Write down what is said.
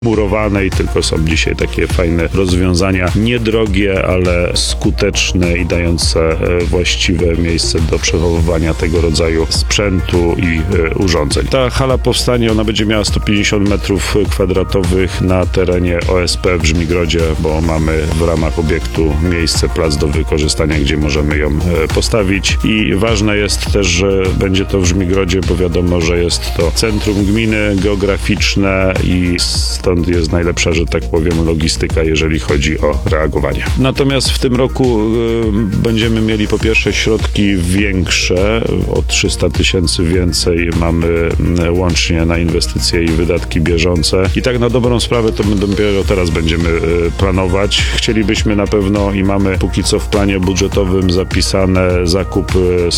murowanej, tylko są dzisiaj takie fajne rozwiązania, niedrogie, ale skuteczne i dające właściwe miejsce do przechowywania tego rodzaju sprzętu i urządzeń. Ta hala powstanie, ona będzie miała 150 metrów kwadratowych na terenie OSP w Żmigrodzie, bo mamy w ramach obiektu miejsce, plac do wykorzystania, gdzie możemy ją postawić i ważne jest też, że będzie to w Żmigrodzie, bo wiadomo, że jest to centrum gminy geograficzne i stąd jest najlepsza, że tak powiem, logistyka, jeżeli chodzi o reagowanie. Natomiast w tym roku będziemy mieli po pierwsze środki większe, o 300 000 więcej mamy łącznie na inwestycje i wydatki bieżące. I tak na dobrą sprawę to dopiero teraz będziemy planować. Chcielibyśmy na pewno i mamy póki co w planie budżetowym zapisane zakup